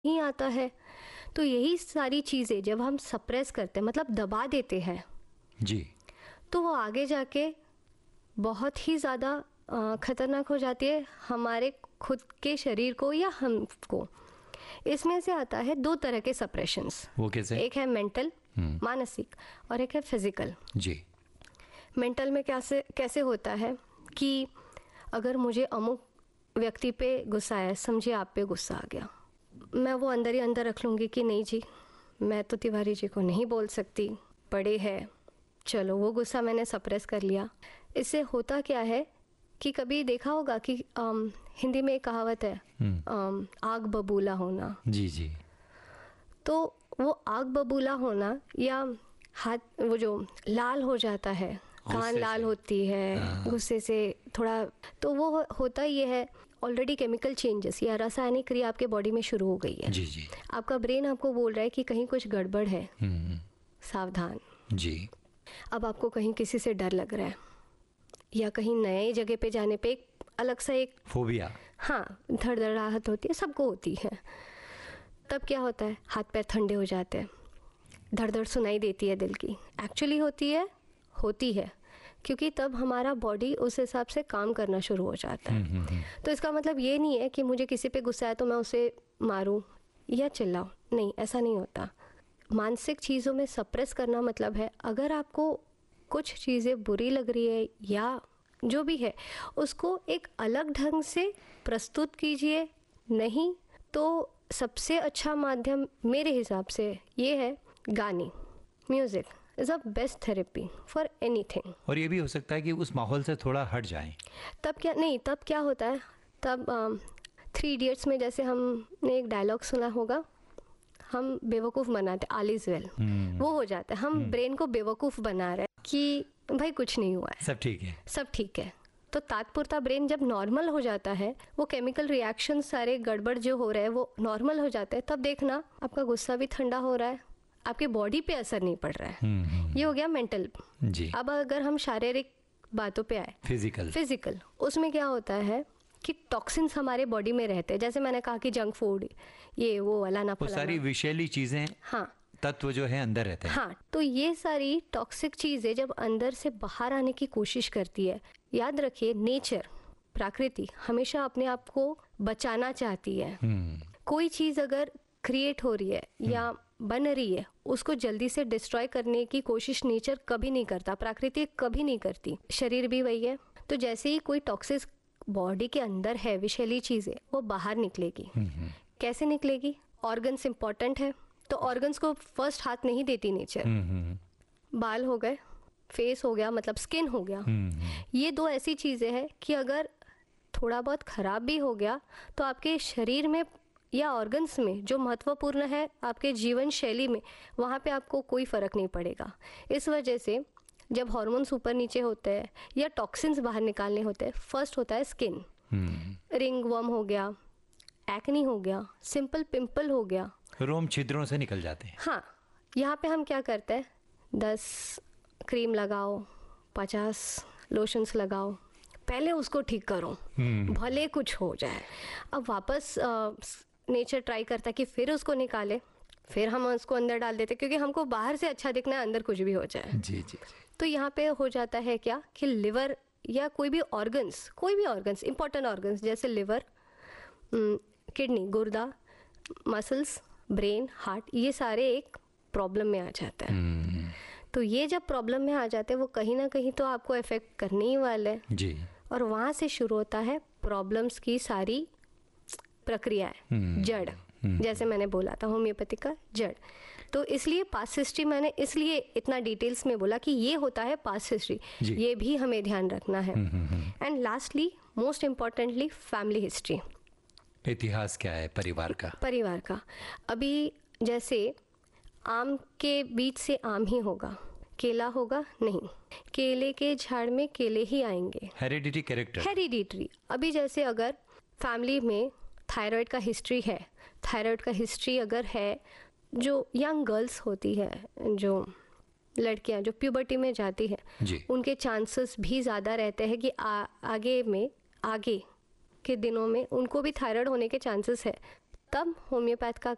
नहीं आता है। तो यही सारी चीज़ें जब हम सप्रेस करते हैं, मतलब दबा देते हैं जी, तो वो आगे जाके बहुत ही ज़्यादा खतरनाक हो जाती है हमारे खुद के शरीर को या हमको। इसमें से आता है दो तरह के सप्रेशंस। वो कैसे? एक है मेंटल, मानसिक, और एक है फिजिकल। जी, मेंटल में कैसे होता है कि अगर मुझे अमुक व्यक्ति पे गुस्सा है, समझिए आप पे गुस्सा आ गया, मैं वो अंदर ही अंदर रख लूँगी कि नहीं जी, मैं तो तिवारी जी को नहीं बोल सकती, बड़े हैं, चलो वो गुस्सा मैंने सप्रेस कर लिया। इससे होता क्या है कि कभी देखा होगा कि हिंदी में एक कहावत है, आग बबूला होना। जी जी, तो वो आग बबूला होना या हाथ वो जो लाल हो जाता है, कान लाल होती है गुस्से से थोड़ा, तो वो होता ये है ऑलरेडी केमिकल चेंजेस या रासायनिक क्रिया आपके बॉडी में शुरू हो गई है। जी जी, आपका ब्रेन आपको बोल रहा है कि कहीं कुछ गड़बड़ है, सावधान। जी, अब आपको कहीं किसी से डर लग रहा है या कहीं नए जगह पे जाने पे एक अलग सा एक फोबिया, हाँ धड़धड़ाहट होती है, सबको होती है। तब क्या होता है, हाथ पैर ठंडे हो जाते हैं, धड़धड़ सुनाई देती है दिल की। एक्चुअली होती है क्योंकि तब हमारा बॉडी उस हिसाब से काम करना शुरू हो जाता है। तो इसका मतलब ये नहीं है कि मुझे किसी पे गुस्सा है तो मैं उसे मारूं या चिल्लाऊं, नहीं, ऐसा नहीं होता। मानसिक चीज़ों में सप्रेस करना मतलब है अगर आपको कुछ चीज़ें बुरी लग रही है या जो भी है उसको एक अलग ढंग से प्रस्तुत कीजिए। नहीं तो सबसे अच्छा माध्यम मेरे हिसाब से ये है गाने, music is a best therapy for anything. और ये भी हो सकता है कि उस माहौल से थोड़ा हट जाएं। तब क्या होता है, तब 3 इडियट्स में जैसे हमने एक डायलॉग सुना होगा, हम बेवकूफ़ बनाते, ऑल इज वेल, वो हो जाता है। हम ब्रेन को बेवकूफ़ बना रहे हैं कि भाई कुछ नहीं हुआ है, सब ठीक है, सब ठीक है। तो तात्पुरता ब्रेन जब नॉर्मल हो जाता है, वो केमिकल रिएक्शन सारे गड़बड़ जो हो रहे हैं वो नॉर्मल हो जाते हैं, तब देखना आपका गुस्सा भी ठंडा हो रहा है, आपके बॉडी पे असर नहीं पड़ रहा है। ये हो गया मेंटल जी। अब अगर हम शारीरिक बातों पे आए, फिजिकल, उसमें क्या होता है कि टॉक्सिन्स हमारे बॉडी में रहते हैं। जैसे मैंने कहा कि जंक फूड, ये वो वाला ना फलाना, सारी विषैली चीजें, हाँ, तत्व जो है अंदर रहते हैं। हाँ, तो ये सारी टॉक्सिक चीजें जब अंदर से बाहर आने की कोशिश करती है, याद रखिए नेचर, प्रकृति हमेशा अपने आप को बचाना चाहती है। कोई चीज अगर क्रिएट हो रही है या बन रही है, उसको जल्दी से डिस्ट्रॉय करने की कोशिश नेचर कभी नहीं करता, प्रकृति कभी नहीं करती। शरीर भी वही है। तो जैसे ही कोई टॉक्सिक बॉडी के अंदर है, विषैली चीजें, वो बाहर निकलेगी। कैसे निकलेगी? ऑर्गन्स इंपॉर्टेंट है, तो ऑर्गन्स को फर्स्ट हाथ नहीं देती नेचर। बाल हो गए, फेस हो गया, मतलब स्किन हो गया, ये 2 ऐसी चीजें हैं कि अगर थोड़ा बहुत खराब भी हो गया तो आपके शरीर में या ऑर्गन्स में जो महत्वपूर्ण है आपके जीवन शैली में, वहाँ पे आपको कोई फर्क नहीं पड़ेगा। इस वजह से जब हार्मोन्स ऊपर नीचे होते हैं या टॉक्सिन्स बाहर निकालने होते हैं, फर्स्ट होता है स्किन। रिंग वर्म हो गया, एक्नी हो गया, सिंपल पिंपल हो गया, रोम छिद्रों से निकल जाते हैं। हाँ, यहाँ पे हम क्या करते हैं, 10 क्रीम लगाओ, 50 लोशंस लगाओ, पहले उसको ठीक करो, भले कुछ हो जाए। अब वापस नेचर ट्राई करता है कि फिर उसको निकाले, फिर हम उसको अंदर डाल देते क्योंकि हमको बाहर से अच्छा दिखना है, अंदर कुछ भी हो जाए। जी जी। तो यहाँ पे हो जाता है क्या कि लिवर या कोई भी ऑर्गन्स इंपॉर्टेंट ऑर्गन्स जैसे लिवर, किडनी, गुर्दा, मसल्स, ब्रेन, हार्ट, ये सारे एक प्रॉब्लम में आ जाते हैं। तो ये जब प्रॉब्लम में आ जाते हैं वो कहीं ना कहीं तो आपको इफेक्ट करने ही वाले हैं जी। और वहाँ से शुरू होता है प्रॉब्लम्स की सारी प्रक्रियाएं, जड़। जैसे मैंने बोला था होम्योपैथी का जड़। तो इसलिए पास्ट हिस्ट्री मैंने इसलिए इतना डिटेल्स में बोला कि ये होता है पास्ट हिस्ट्री, ये भी हमें ध्यान रखना है। And lastly most importantly family history, इतिहास क्या है परिवार का। अभी जैसे आम के बीच से आम ही होगा, केला होगा नहीं, केले के झाड़ में केले ही आएंगे। Heredity character, hereditary. अभी जैसे अगर फैमिली में थायराइड का हिस्ट्री अगर है, जो यंग गर्ल्स होती है, जो लड़कियां जो प्यूबर्टी में जाती है, उनके चांसेस भी ज़्यादा रहते हैं कि आगे के दिनों में उनको भी थायराइड होने के चांसेस है। तब होम्योपैथ का